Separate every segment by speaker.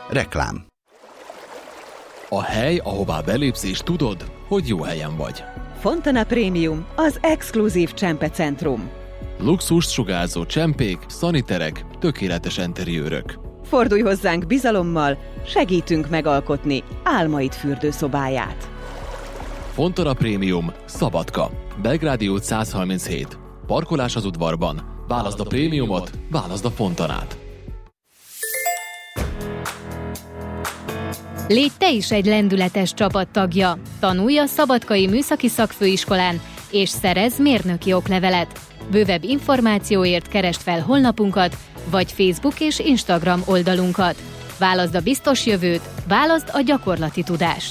Speaker 1: Reklám.
Speaker 2: A hely, ahová belépsz és tudod, hogy jó helyen vagy.
Speaker 3: Fontana Premium, az exkluzív csempecentrum.
Speaker 2: Luxust sugárzó csempék, szaniterek, tökéletes enteriőrök.
Speaker 3: Fordulj hozzánk bizalommal, segítünk megalkotni álmaid fürdőszobáját.
Speaker 2: Fontana Premium, Szabadka, Belgrádi út 137. Parkolás az udvarban. Válaszd a prémiumot, válaszd a Fontanát.
Speaker 4: Légy te is egy lendületes csapattagja. Tanulj a Szabadkai Műszaki Szakfőiskolán, és szerezz mérnöki oklevelet. Bővebb információért keresd fel honlapunkat, vagy Facebook és Instagram oldalunkat. Válaszd a biztos jövőt, válaszd a gyakorlati tudást.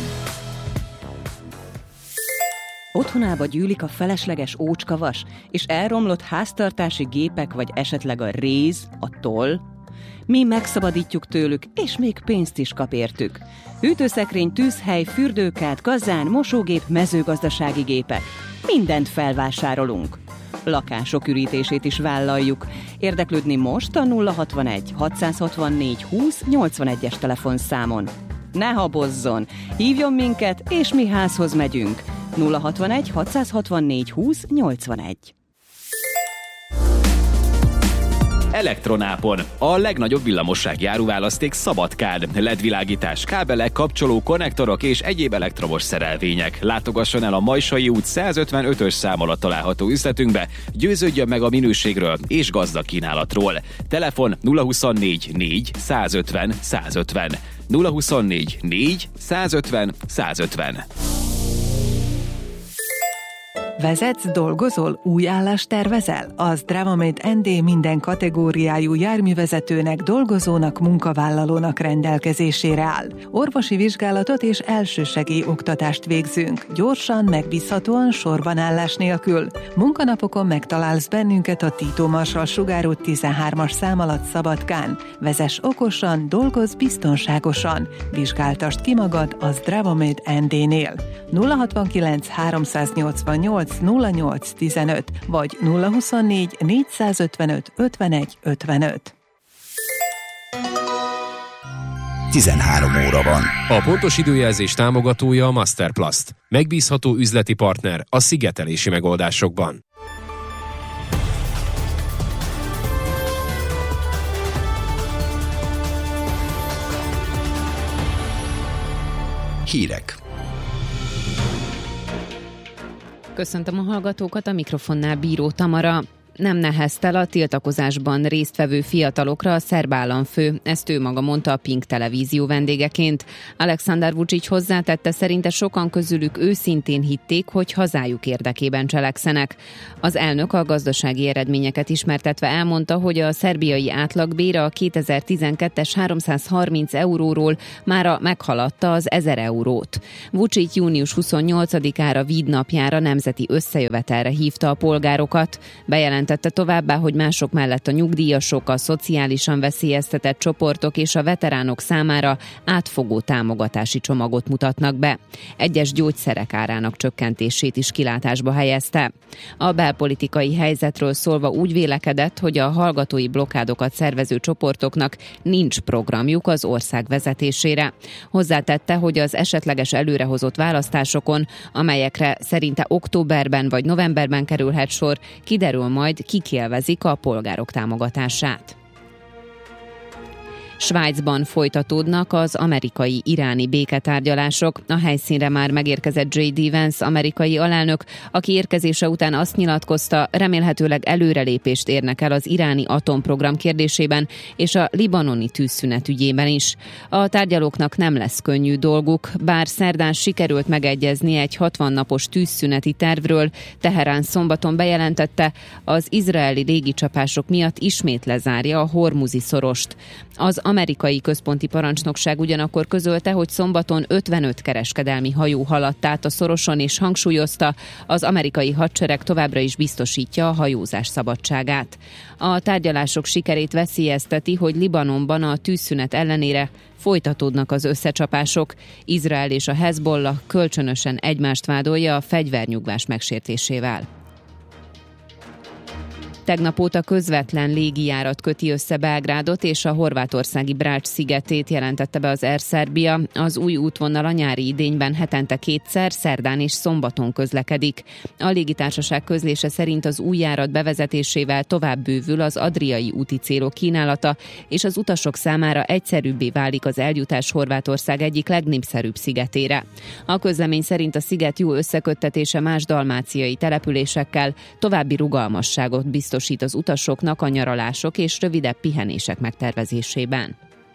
Speaker 3: Otthonába gyűlik a felesleges ócskavas, és elromlott háztartási gépek, vagy esetleg a réz, a toll? Mi megszabadítjuk tőlük, és még pénzt is kap értük. Hűtőszekrény, tűzhely, fürdőkád, kazán, mosógép, mezőgazdasági gépek. Mindent felvásárolunk. Lakások ürítését is vállaljuk. Érdeklődni most a 061 664 20 81-es telefonszámon. Ne habozzon! Hívjon minket, és mi házhoz megyünk. 061 664 20 81.
Speaker 5: Elektronápon. A legnagyobb villamossági áruválaszték Szabadkán. LED-világítás, kábelek, kapcsoló, konnektorok és egyéb elektromos szerelvények. Látogasson el a Majsai út 155-ös szám alatt található üzletünkbe, győződjön meg a minőségről és gazdag kínálatról. Telefon 024 4 150 150. 024 4 150 150.
Speaker 6: Vezetsz, dolgozol, új állást tervezel? Az Dravamate ND minden kategóriájú járművezetőnek, dolgozónak, munkavállalónak rendelkezésére áll. Orvosi vizsgálatot és elsősegély oktatást végzünk. Gyorsan, megbízhatóan, sorban állás nélkül. Munkanapokon megtalálsz bennünket a Tito Marsalls sugárút 13-as szám alatt Szabadkán. Vezess okosan, dolgozz biztonságosan. Vizsgáltasd ki magad az Dravamate ND-nél. 069 388 0815 vagy 024 455 51 55.
Speaker 1: 13 óra van.
Speaker 7: A pontos időjelzés támogatója a Masterplast. Megbízható üzleti partner a szigetelési megoldásokban.
Speaker 1: Hírek.
Speaker 8: Köszöntöm a hallgatókat, a mikrofonnál Bíró Tamara. Nem neheztel a tiltakozásban résztvevő fiatalokra a szerb államfő, ezt ő maga mondta a Pink televízió vendégeként. Aleksandar Vučić hozzátette, szerinte sokan közülük őszintén hitték, hogy hazájuk érdekében cselekszenek. Az elnök a gazdasági eredményeket ismertetve elmondta, hogy a szerbiai átlagbér a 2012-es 330 euróról mára meghaladta az 1000 eurót. Vučić június 28-ára Víd napjára nemzeti összejövetelre hívta a polgárokat. Bejelentette továbbá, hogy mások mellett a nyugdíjasok, a szociálisan veszélyeztetett csoportok és a veteránok számára átfogó támogatási csomagot mutatnak be. Egyes gyógyszerek árának csökkentését is kilátásba helyezte. A belpolitikai helyzetről szólva úgy vélekedett, hogy a hallgatói blokkádokat szervező csoportoknak nincs programjuk az ország vezetésére. Hozzátette, hogy az esetleges előrehozott választásokon, amelyekre szerinte októberben vagy novemberben kerülhet sor, kiderül majd, kik élvezik a polgárok támogatását. Svájcban folytatódnak az amerikai-iráni béketárgyalások. A helyszínre már megérkezett J.D. Vance amerikai alelnök, aki érkezése után azt nyilatkozta, remélhetőleg előrelépést érnek el az iráni atomprogram kérdésében és a libanoni tűzszünet ügyében is. A tárgyalóknak nem lesz könnyű dolguk, bár szerdán sikerült megegyezni egy 60 napos tűzszüneti tervről, Teherán szombaton bejelentette, az izraeli légicsapások miatt ismét lezárja a Hormuzi szorost. Az amerikai központi parancsnokság ugyanakkor közölte, hogy szombaton 55 kereskedelmi hajó haladt át a szoroson, és hangsúlyozta, az amerikai hadsereg továbbra is biztosítja a hajózás szabadságát. A tárgyalások sikerét veszélyezteti, hogy Libanonban a tűzszünet ellenére folytatódnak az összecsapások. Izrael és a Hezbollah kölcsönösen egymást vádolja a fegyvernyugvás megsértésével. Tegnap óta közvetlen légijárat köti össze Belgrádot és a horvátországi Brač szigetét, jelentette be az Air Serbia. Az új útvonal a nyári idényben hetente 2-szer, szerdán és szombaton közlekedik. A légitársaság közlése szerint az új járat bevezetésével tovább bővül az adriai úti célok kínálata, és az utasok számára egyszerűbbé válik az eljutás Horvátország egyik legnépszerűbb szigetére. A közlemény szerint a sziget jó összeköttetése más dalmáciai településekkel további rugalmasságot biztosít az utasoknak a nyaralások és rövidebb pihenések megtervezésében.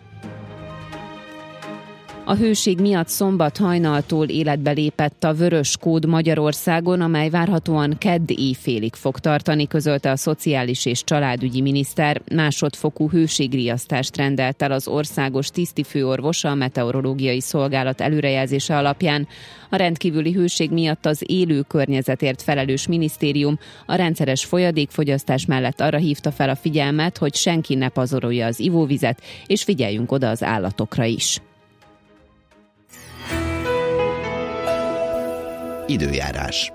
Speaker 8: A hőség miatt szombat hajnaltól életbe lépett a vörös kód Magyarországon, amely várhatóan kedd éjfélig fog tartani, közölte a szociális és családügyi miniszter. Másodfokú hőségriasztást rendelt el az országos tisztifőorvos a meteorológiai szolgálat előrejelzése alapján. A rendkívüli hőség miatt az élő környezetért felelős minisztérium a rendszeres folyadékfogyasztás mellett arra hívta fel a figyelmet, hogy senki ne pazarolja az ivóvizet, és figyeljünk oda az állatokra is.
Speaker 1: Időjárás.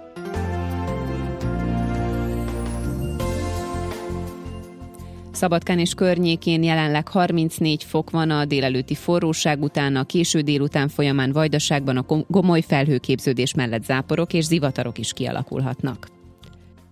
Speaker 8: Szabadkán és környékén jelenleg 34 fok van, a délelőtti forróság után, a késő délután folyamán Vajdaságban a gomoly felhőképződés mellett záporok és zivatarok is kialakulhatnak.